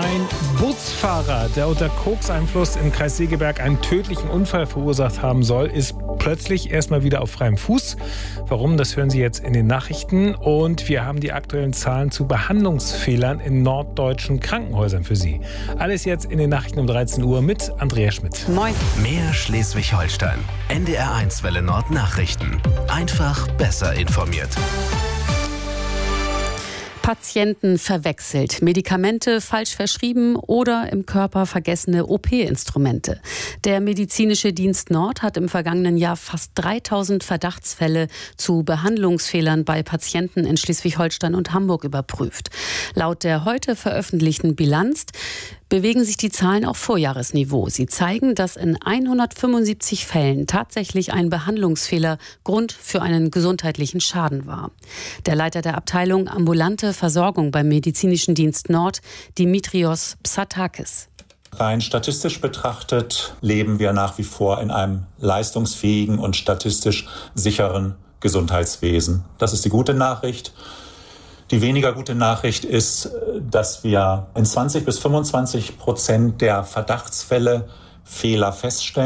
Ein Busfahrer, der unter Kokseinfluss im Kreis Segeberg einen tödlichen Unfall verursacht haben soll, ist plötzlich erstmal wieder auf freiem Fuß. Warum, das hören Sie jetzt in den Nachrichten. Und wir haben die aktuellen Zahlen zu Behandlungsfehlern in norddeutschen Krankenhäusern für Sie. Alles jetzt in den Nachrichten um 13 Uhr mit Andrea Schmidt. Moin. Mehr Schleswig-Holstein. NDR1 Welle Nord Nachrichten. Einfach besser informiert. Patienten verwechselt, Medikamente falsch verschrieben oder im Körper vergessene OP-Instrumente. Der Medizinische Dienst Nord hat im vergangenen Jahr fast 3000 Verdachtsfälle zu Behandlungsfehlern bei Patienten in Schleswig-Holstein und Hamburg überprüft. Laut der heute veröffentlichten Bilanz bewegen sich die Zahlen auf Vorjahresniveau. Sie zeigen, dass in 175 Fällen tatsächlich ein Behandlungsfehler Grund für einen gesundheitlichen Schaden war. Der Leiter der Abteilung Ambulante Versorgung beim Medizinischen Dienst Nord, Dimitrios Psatakis. Rein statistisch betrachtet leben wir nach wie vor in einem leistungsfähigen und statistisch sicheren Gesundheitswesen. Das ist die gute Nachricht. Die weniger gute Nachricht ist, dass wir in 20-25% der Verdachtsfälle Fehler feststellen.